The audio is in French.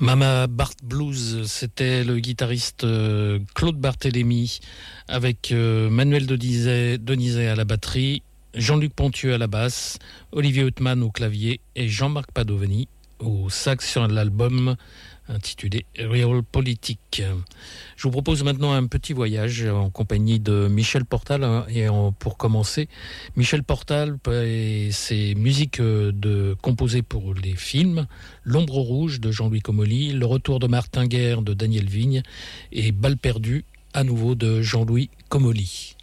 Mama Bart Blues, c'était le guitariste Claude Barthélémy avec Manuel Donizet à la batterie, Jean-Luc Pontieux à la basse, Olivier Huttman au clavier et Jean-Marc Padovani au sax sur l'album intitulé Real Politique. Je vous propose maintenant un petit voyage en compagnie de Michel Portal. Et pour commencer, Michel Portal et ses musiques composées pour les films L'Ombre Rouge de Jean-Louis Comolli, Le Retour de Martin Guerre de Daniel Vigne et Balle perdue à nouveau de Jean-Louis Comolli.